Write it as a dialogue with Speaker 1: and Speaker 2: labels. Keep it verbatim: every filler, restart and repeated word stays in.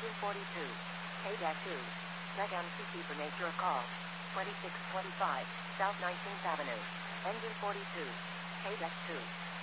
Speaker 1: Engine forty-two. K two. Check M C T for nature of call. twenty-six twenty-five, South nineteenth Avenue. Engine forty-two. K two.